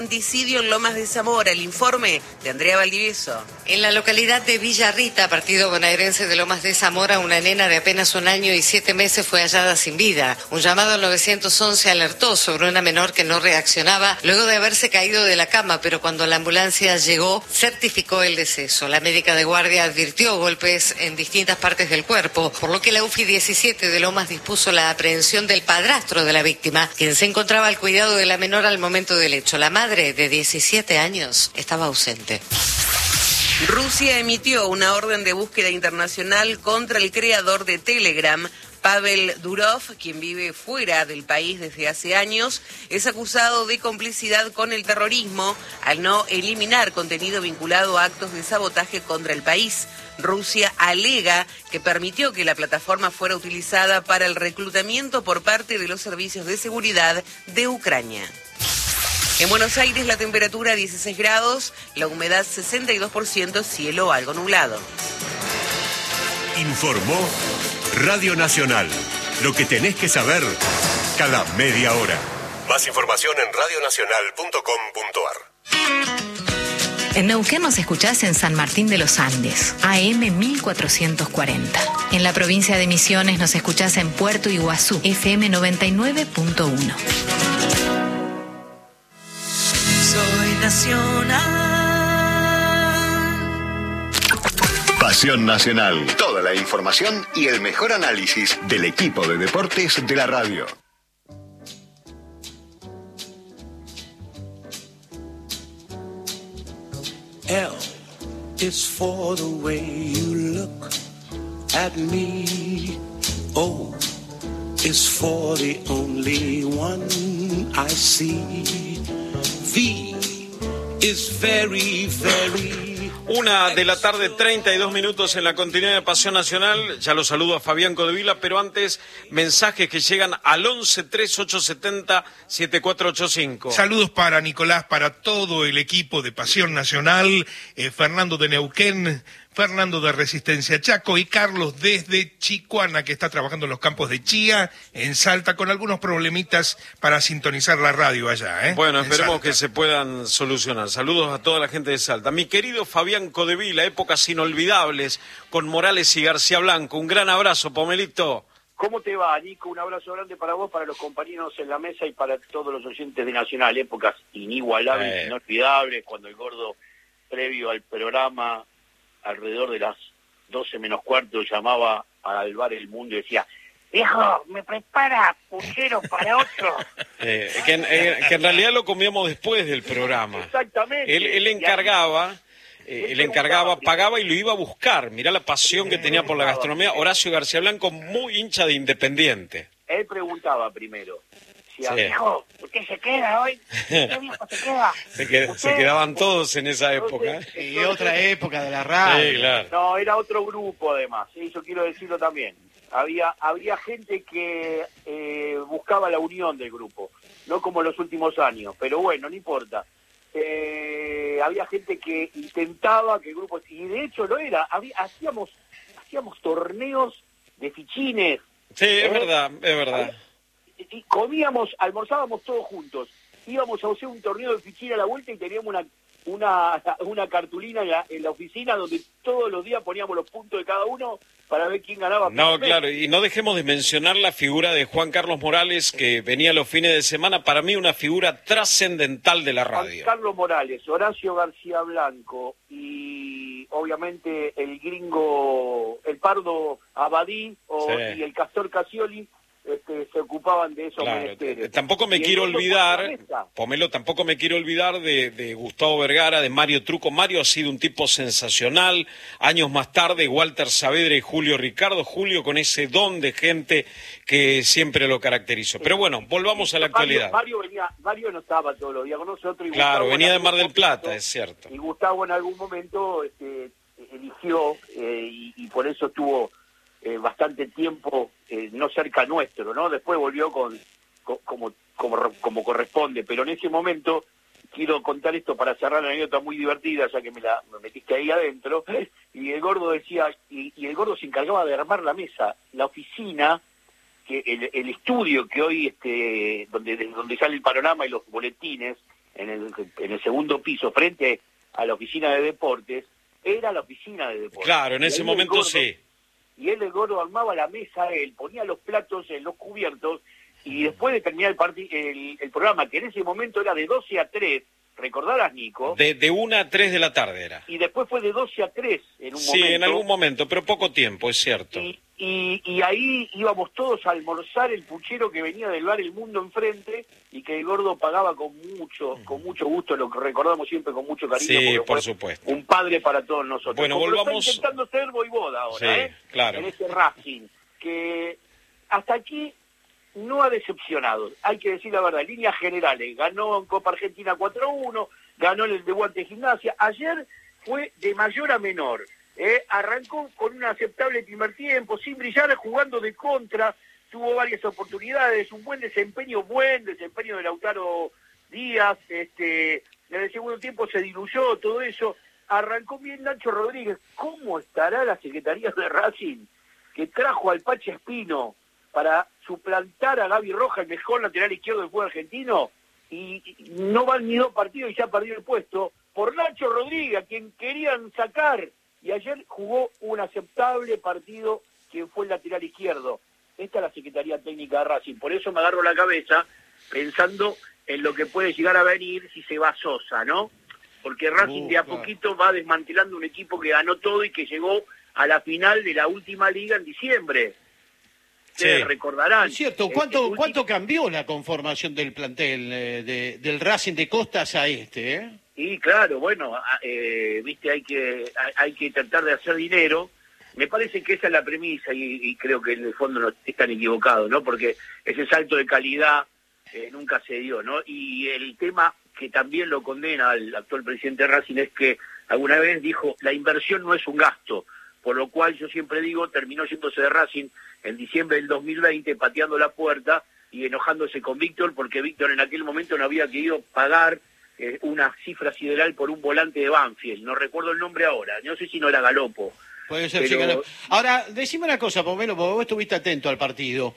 Homicidio en Lomas de Zamora. El informe de Andrea Valdivieso. En la localidad de Villarrita, partido bonaerense de Lomas de Zamora, una nena de apenas 1 año y 7 meses fue hallada sin vida. Un llamado al 911 alertó sobre una menor que no reaccionaba luego de haberse caído de la cama, pero cuando la ambulancia llegó, certificó el deceso. La médica de guardia advirtió golpes en distintas partes del cuerpo, por lo que la UFI 17 de Lomas dispuso la aprehensión del padrastro de la víctima, quien se encontraba al cuidado de la menor al momento del hecho. La madre, de 17 años, estaba ausente. Rusia emitió una orden de búsqueda internacional contra el creador de Telegram. Pavel Durov, quien vive fuera del país desde hace años, es acusado de complicidad con el terrorismo al no eliminar contenido vinculado a actos de sabotaje contra el país. Rusia alega que permitió que la plataforma fuera utilizada para el reclutamiento por parte de los servicios de seguridad de Ucrania. En Buenos Aires la temperatura 16 grados, la humedad 62%, cielo algo nublado. Informó Radio Nacional. Lo que tenés que saber cada media hora. Más información en radionacional.com.ar. En Neuquén nos escuchás en San Martín de los Andes, AM 1440. En la provincia de Misiones nos escuchás en Puerto Iguazú, FM 99.1. Soy Nacional. Pasión Nacional. Toda la información y el mejor análisis del equipo de deportes de la radio. L is for the way you look at me. O is for the only one I see. V is very, very... 1:32 en la continuidad de Pasión Nacional. Ya lo saludo a Fabián Codevila, pero antes, mensajes que llegan al 11-3870-7485. Saludos para Nicolás, para todo el equipo de Pasión Nacional, Fernando de Neuquén, Fernando de Resistencia Chaco y Carlos desde Chicuana, que está trabajando en los campos de Chía, en Salta, con algunos problemitas para sintonizar la radio allá, ¿eh? Bueno, esperemos que se puedan solucionar. Saludos a toda la gente de Salta. Mi querido Fabián Codevila, épocas inolvidables con Morales y García Blanco. Un gran abrazo, Pomelito. ¿Cómo te va, Nico? Un abrazo grande para vos, para los compañeros en la mesa y para todos los oyentes de Nacional. Épocas inigualables, inolvidables, cuando el Gordo, previo al programa, alrededor de las 12 menos cuarto, llamaba al bar El Mundo y decía: viejo, me prepara puchero para otro. Que en realidad lo comíamos después del programa. Exactamente. Él encargaba, pagaba y lo iba a buscar. Mirá la pasión que tenía por la gastronomía. Horacio García Blanco, muy hincha de Independiente. Él preguntaba primero. Decía: Sí. viejo, ¿usted se queda hoy? ¿Qué viejo se queda? Se quedaban todos en esa época. Y otra época de la radio. Sí, claro. No, era otro grupo además, ¿sí? Yo quiero decirlo también. Había gente que buscaba la unión del grupo, no como en los últimos años, pero bueno, no importa. Había gente que intentaba que el grupo, y de hecho lo era, hacíamos torneos de fichines. Sí, es verdad. Y almorzábamos todos juntos. Íbamos a hacer un torneo de fichín a la vuelta y teníamos una cartulina en la oficina donde todos los días poníamos los puntos de cada uno para ver quién ganaba. No, claro, y no dejemos de mencionar la figura de Juan Carlos Morales, que venía los fines de semana, para mí una figura trascendental de la radio. Juan Carlos Morales, Horacio García Blanco y obviamente el gringo, el Pardo Abadí y el Castor Casioli, se ocupaban de esos menesteres. Tampoco me quiero olvidar, Pomelo, tampoco me quiero olvidar de Gustavo Vergara, de Mario Truco. Mario ha sido un tipo sensacional. Años más tarde, Walter Saavedra y Julio Ricardo. Julio con ese don de gente que siempre lo caracterizó. Pero bueno, volvamos a la actualidad. Mario no estaba todos los días con nosotros. Y claro, Gustavo venía de Mar del Plata, es cierto. Y Gustavo en algún momento eligió y por eso tuvo bastante tiempo no cerca nuestro, ¿no? Después volvió como corresponde, pero en ese momento quiero contar esto para cerrar una anécdota muy divertida, ya que me metiste ahí adentro, y el Gordo decía, y el Gordo se encargaba de armar la mesa, la oficina, que el estudio que hoy donde sale el panorama y los boletines, en el segundo piso, frente a la oficina de deportes, era la oficina de deportes. Claro, en ese momento Gordo, sí. Y él, el Gordo, armaba la mesa, él ponía los platos en los cubiertos, y después de terminar el programa, que en ese momento era de 12 a 3, ¿recordarás, Nico? De 1 a 3 de la tarde era. Y después fue de 12 a 3 en un momento. Sí, en algún momento, pero poco tiempo, es cierto. Y ahí íbamos todos a almorzar el puchero que venía del bar El Mundo enfrente y que el Gordo pagaba con mucho gusto, lo que recordamos siempre con mucho cariño. Sí, por supuesto. Un padre para todos nosotros. Bueno, como volvamos... lo está intentando ser Voivoda ahora, sí, claro. En ese Racing, que hasta aquí no ha decepcionado. Hay que decir la verdad, en líneas generales, ganó en Copa Argentina 4-1, ganó en el de Guante Gimnasia. Ayer fue de mayor a menor. Arrancó con un aceptable primer tiempo, sin brillar, jugando de contra, tuvo varias oportunidades, un buen desempeño de Lautaro Díaz, en el segundo tiempo se diluyó todo eso, arrancó bien Nacho Rodríguez. ¿Cómo estará la Secretaría de Racing, que trajo al Pacha Espino para suplantar a Gaby Roja, el mejor lateral izquierdo del fútbol argentino, y no van ni 2 partidos y ya perdió el puesto, por Nacho Rodríguez, a quien querían sacar, y ayer jugó un aceptable partido, quien fue el lateral izquierdo. Esta es la Secretaría Técnica de Racing, por eso me agarro la cabeza pensando en lo que puede llegar a venir si se va Sosa, ¿no? Porque Racing de a poquito va desmantelando un equipo que ganó todo y que llegó a la final de la última liga en diciembre. Ustedes recordarán. Es cierto, ¿cuánto cambió la conformación del plantel del Racing de Costas a este? Y claro, bueno, viste, hay que tratar de hacer dinero. Me parece que esa es la premisa y creo que en el fondo no están equivocados, ¿no? Porque ese salto de calidad nunca se dio, ¿no? Y el tema que también lo condena al actual presidente de Racing es que alguna vez dijo, la inversión no es un gasto, por lo cual yo siempre digo, terminó yéndose de Racing en diciembre del 2020, pateando la puerta y enojándose con Víctor, porque Víctor en aquel momento no había querido pagar una cifra sideral por un volante de Banfield, no recuerdo el nombre ahora, no sé si no era Galopo. Puede ser, pero... sí. Ahora, decime una cosa, Pomelo, porque vos estuviste atento al partido.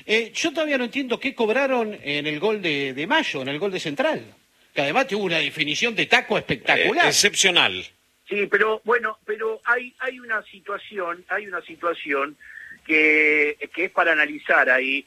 Yo todavía no entiendo qué cobraron en el gol de Mayo, en el gol de Central, que además tuvo una definición de taco espectacular. Excepcional. Sí, pero bueno, hay una situación que es para analizar ahí.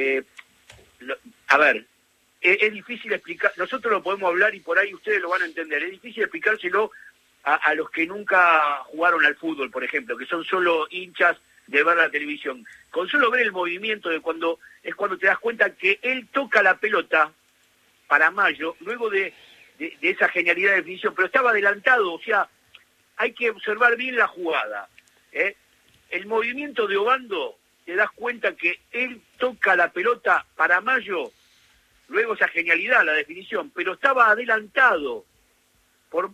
A ver, es difícil explicar, nosotros lo podemos hablar y por ahí ustedes lo van a entender, es difícil explicárselo a los que nunca jugaron al fútbol, por ejemplo, que son solo hinchas de ver la televisión. Con solo ver el movimiento de cuando te das cuenta que él toca la pelota para Mayo, luego de esa genialidad de definición, pero estaba adelantado, o sea, hay que observar bien la jugada. El movimiento de Obando, te das cuenta que él toca la pelota para Mayo, luego esa genialidad, la definición, pero estaba adelantado por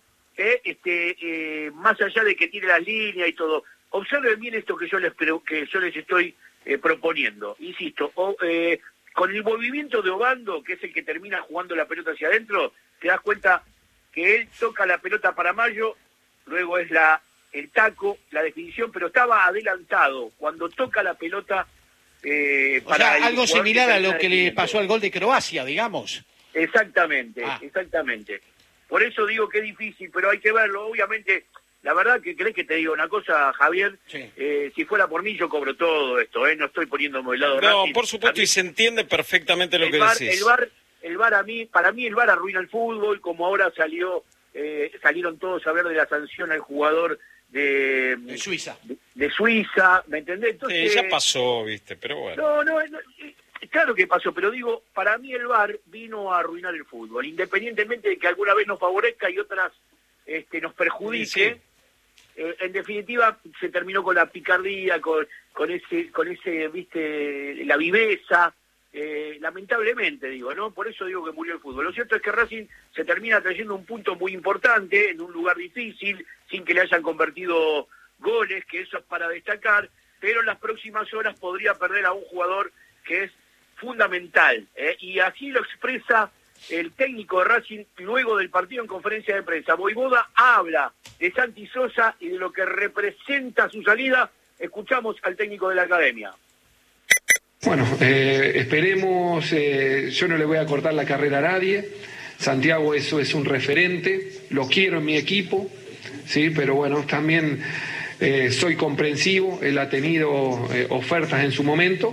más allá de que tiene las líneas y todo. Observen bien esto que yo les estoy proponiendo. Insisto, con el movimiento de Obando, que es el que termina jugando la pelota hacia adentro, te das cuenta que él toca la pelota para Mayo, luego es el taco, la definición, pero estaba adelantado cuando toca la pelota para algo similar a lo que le pasó al gol de Croacia, digamos. Exactamente. Por eso digo que es difícil, pero hay que verlo. Obviamente, la verdad que querés que te diga una cosa, Javier, sí. Si fuera por mí yo cobro todo esto, no estoy poniéndome del lado de Racing. No, por supuesto, y se entiende perfectamente lo que decís. El VAR para mí el VAR arruina el fútbol, como ahora salieron todos a ver de la sanción al jugador de Suiza. De Suiza, ¿me entendés? Entonces, sí, ya pasó, viste, pero bueno. No, claro que pasó, pero digo, para mí el VAR vino a arruinar el fútbol, independientemente de que alguna vez nos favorezca y otras nos perjudique. Sí. En definitiva, se terminó con la picardía, con ese, viste, la viveza, lamentablemente digo, ¿no? Por eso digo que murió el fútbol. Lo cierto es que Racing se termina trayendo un punto muy importante en un lugar difícil, sin que le hayan convertido goles, que eso es para destacar, pero en las próximas horas podría perder a un jugador que es fundamental, y así lo expresa el técnico de Racing luego del partido en conferencia de prensa. Voivoda habla de Santi Sosa y de lo que representa su salida. Escuchamos al técnico de la academia. Bueno, esperemos, yo no le voy a cortar la carrera a nadie, Santiago eso es un referente, lo quiero en mi equipo, sí, pero bueno, también soy comprensivo, él ha tenido ofertas en su momento.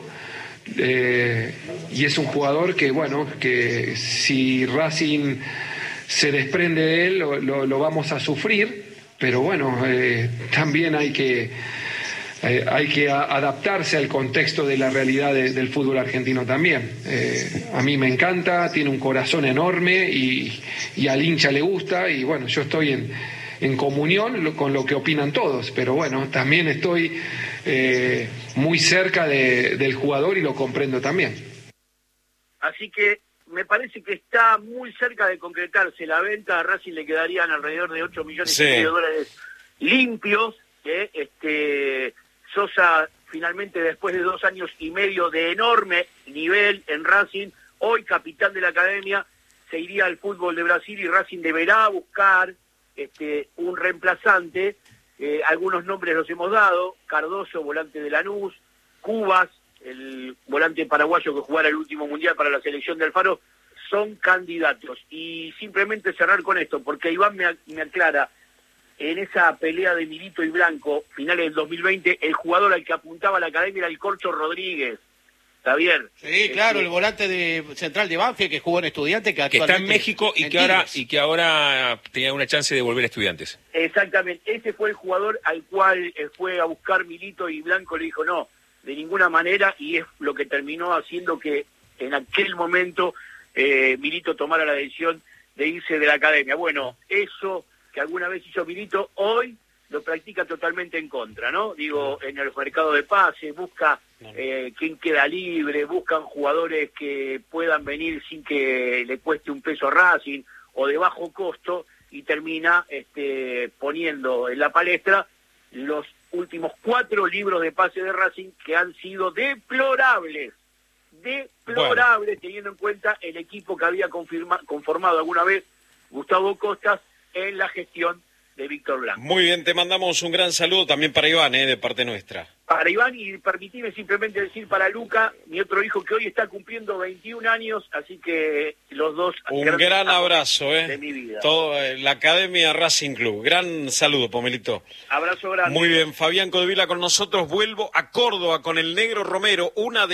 Y es un jugador que, bueno, que si Racing se desprende de él, lo vamos a sufrir, pero bueno, también hay que adaptarse al contexto de la realidad del fútbol argentino también. A mí me encanta, tiene un corazón enorme y al hincha le gusta, y bueno, yo estoy en comunión con lo que opinan todos, pero bueno, también estoy muy cerca del jugador y lo comprendo también. Así que me parece que está muy cerca de concretarse la venta. A Racing le quedarían alrededor de 8 millones y medio de dólares limpios. Sosa finalmente, después de 2 años y medio de enorme nivel en Racing, hoy capitán de la academia, se iría al fútbol de Brasil y Racing deberá buscar un reemplazante. Algunos nombres los hemos dado: Cardoso, volante de Lanús; Cubas, el volante paraguayo que jugara el último mundial para la selección de Alfaro, son candidatos. Y simplemente cerrar con esto, porque Iván me aclara, en esa pelea de Milito y Blanco, finales del 2020, el jugador al que apuntaba la academia era el Corcho Rodríguez. Javier. Sí, claro, el volante central de Banfield que jugó en Estudiantes, que está en México y que ahora tenía una chance de volver a Estudiantes. Exactamente, ese fue el jugador al cual fue a buscar Milito y Blanco le dijo no, de ninguna manera, y es lo que terminó haciendo que en aquel momento Milito tomara la decisión de irse de la academia. Bueno, eso que alguna vez hizo Milito, hoy lo practica totalmente en contra, ¿no? Digo, en el mercado de pases, busca quién queda libre, buscan jugadores que puedan venir sin que le cueste un peso a Racing o de bajo costo, y termina poniendo en la palestra los últimos 4 libros de pase de Racing, que han sido deplorables, teniendo en cuenta el equipo que había conformado alguna vez Gustavo Costas en la gestión de Víctor Blanco. Muy bien, te mandamos un gran saludo también para Iván, de parte nuestra. Para Iván, y permitime simplemente decir para Luca, mi otro hijo, que hoy está cumpliendo 21 años, así que los dos... Un gran abrazo, de mi vida. La Academia Racing Club. Gran saludo, Pomelito. Abrazo grande. Muy bien, Fabián Codevila con nosotros. Vuelvo a Córdoba con el Negro Romero.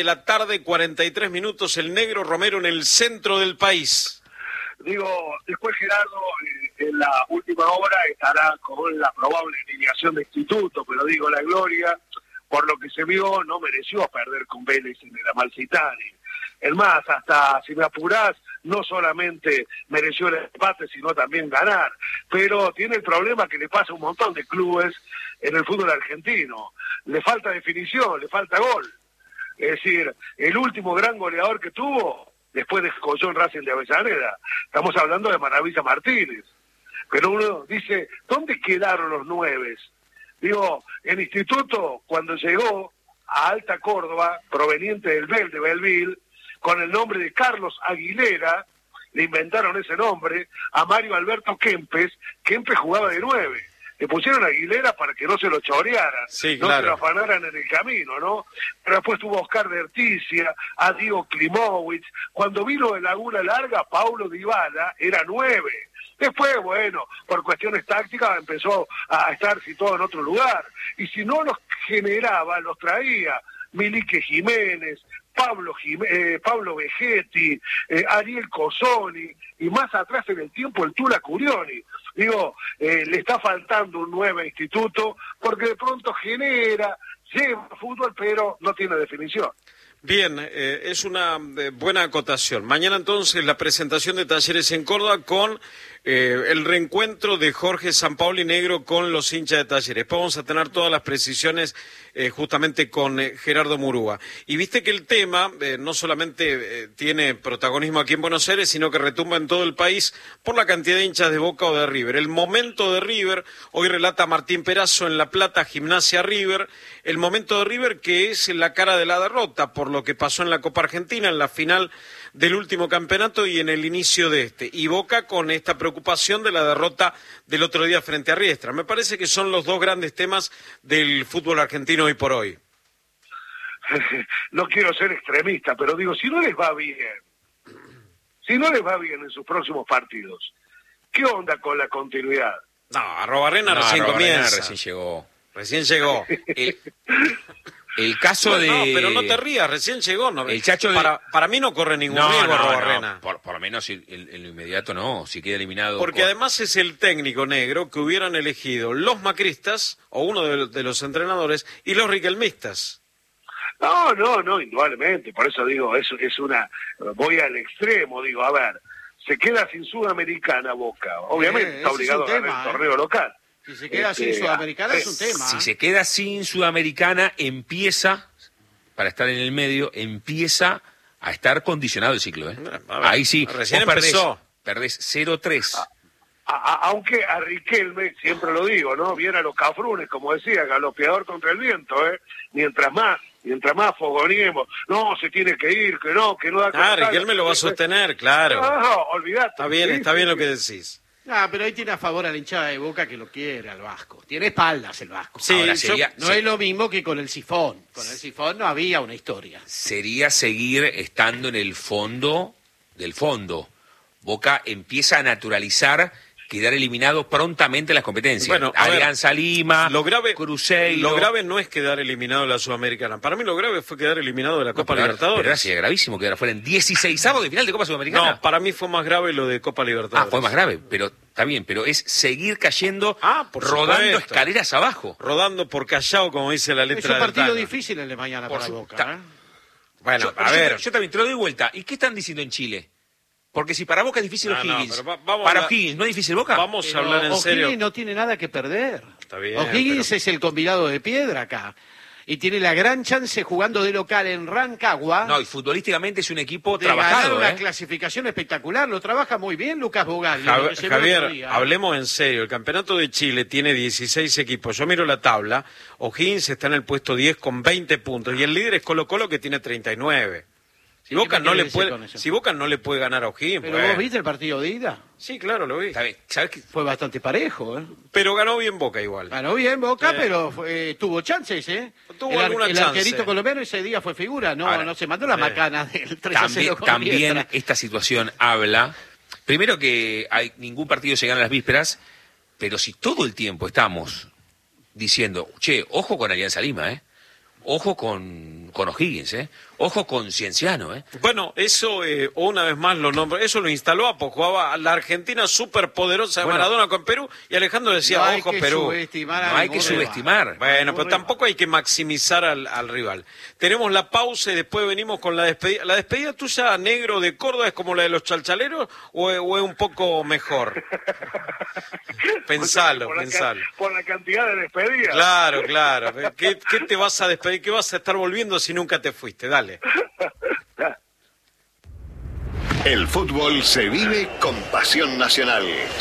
1:43 p.m, el Negro Romero en el centro del país. Digo, después Gerardo en la última hora estará con la probable alineación de Instituto, pero digo, la Gloria, por lo que se vio, no mereció perder con Vélez en el Amalfitani. Es más, hasta si me apurás, no solamente mereció el empate, sino también ganar. Pero tiene el problema que le pasa a un montón de clubes en el fútbol argentino. Le falta definición, le falta gol. Es decir, el último gran goleador que tuvo, después de Collón Racing de Avellaneda, estamos hablando de Maravilla Martínez. Pero uno dice, ¿dónde quedaron los 9? Digo, el Instituto, cuando llegó a Alta Córdoba, proveniente del de Belleville, con el nombre de Carlos Aguilera, le inventaron ese nombre a Mario Alberto Kempes. Kempes jugaba de 9. Le pusieron Aguilera para que no se lo chorearan, sí, no claro, se lo afanaran en el camino, ¿no? Pero después tuvo a Oscar de Erticia, a Diego Klimowicz. Cuando vino de Laguna Larga, Paulo Dybala era 9. Después, bueno, por cuestiones tácticas empezó a estar situado en otro lugar. Y si no los generaba, los traía Milique Jiménez, Pablo Vegetti, Ariel Cossoni, y más atrás en el tiempo el Tula Curioni. Digo, le está faltando un nuevo Instituto, porque de pronto genera, lleva fútbol, pero no tiene definición. Bien, es una buena acotación. Mañana entonces la presentación de Talleres en Córdoba con el reencuentro de Jorge Sampaoli Negro con los hinchas de Talleres. Después vamos a tener todas las precisiones justamente con Gerardo Murúa. Y viste que el tema no solamente tiene protagonismo aquí en Buenos Aires, sino que retumba en todo el país por la cantidad de hinchas de Boca o de River. El momento de River, hoy relata Martín Perazo en La Plata, Gimnasia River, el momento de River que es la cara de la derrota por lo que pasó en la Copa Argentina, en la final del último campeonato y en el inicio de este. Y Boca con esta preocupación de la derrota del otro día frente a Riestra. Me parece que son los dos grandes temas del fútbol argentino hoy por hoy. No quiero ser extremista, pero digo, si no les va bien, si no les va bien en sus próximos partidos, ¿qué onda con la continuidad? No, Arrobarrena recién comienza. Recién llegó. El caso bueno, de... No, pero no te rías, recién llegó. No, el Chacho para mí no corre ningún riesgo Arrobarrena. Por lo menos en lo inmediato no, si queda eliminado. Porque además es el técnico negro que hubieran elegido los macristas, o uno de los entrenadores, y los riquelmistas. No, indudablemente, por eso digo, eso es voy al extremo, digo, a ver, se queda sin Sudamericana Boca, obviamente está obligado a ganar el torneo local. Si se queda sin Sudamericana es un tema. Si se queda sin Sudamericana, empieza, para estar en el medio, empieza a estar condicionado el ciclo. Ahí sí, recién empezó. Perdés 0-3. Aunque a Riquelme, siempre lo digo, ¿no? Viene a los cafrunes, como decía, galopeador contra el viento, Mientras más fogoneemos, no, se tiene que ir, que no da... Riquelme lo va a sostener, claro. No, olvidate. Está bien lo que decís. Pero ahí tiene a favor a la hinchada de Boca que lo quiere al Vasco. Tiene espaldas el Vasco. Sí, ahora es lo mismo que con el Sifón. Con el Sifón no había una historia. Sería seguir estando en el fondo del fondo. Boca empieza a naturalizar quedar eliminado prontamente en las competencias. Bueno, Alianza Lima, Cruzeiro. Lo grave no es quedar eliminado de la Sudamericana. Para mí lo grave fue quedar eliminado de la Copa Libertadores. Pero era así, gravísimo quedar fuera en 16avos de final de Copa Sudamericana. No, para mí fue más grave lo de Copa Libertadores. Fue más grave, pero está bien, pero es seguir cayendo, rodando supuesto. Escaleras abajo. Rodando por Callao, como dice la letra del del Es un partido Tano. difícil el de mañana para Boca. Bueno, yo también te lo doy vuelta. ¿Y qué están diciendo en Chile? Porque si para Boca es difícil O'Higgins, para O'Higgins no es difícil Boca. Vamos a hablar en serio. O'Higgins no tiene nada que perder. Está bien, O'Higgins es el convidado de piedra acá. Y tiene la gran chance jugando de local en Rancagua. No, y futbolísticamente es un equipo de trabajado. Ganar una clasificación espectacular. Lo trabaja muy bien Lucas Bogali. Javier, hablemos en serio. El campeonato de Chile tiene 16 equipos. Yo miro la tabla. O'Higgins está en el puesto 10 con 20 puntos. Y el líder es Colo-Colo que tiene 39. Si Boca no le puede ganar a O'Higgins. ¿Pero vos viste el partido de ida? Sí, claro, lo vi. ¿Sabes que fue bastante parejo, Pero ganó bien Boca igual. Ganó bien Boca, pero tuvo chances, Tuvo alguna chance. El arquerito colombiano ese día fue figura, no se mandó la macana del 3-0 con También esta situación habla, primero que ningún partido se gana a las vísperas, pero si todo el tiempo estamos diciendo, ojo con Alianza Lima, ojo con O'Higgins, ojo con Cienciano, Bueno, eso una vez más lo nombro, eso lo instaló Apo, jugaba la Argentina superpoderosa de Maradona con Perú y Alejandro decía, ojo Perú. No hay que subestimar. Bueno, pero tampoco hay que maximizar al rival. Tenemos la pausa y después venimos con la despedida. ¿La despedida tuya, negro, de Córdoba es como la de los chalchaleros o es un poco mejor? Pensalo. Por la cantidad de despedidas. Claro. ¿Qué te vas a despedir? ¿Qué vas a estar volviendo si nunca te fuiste? Dale. El fútbol se vive con Pasión Nacional.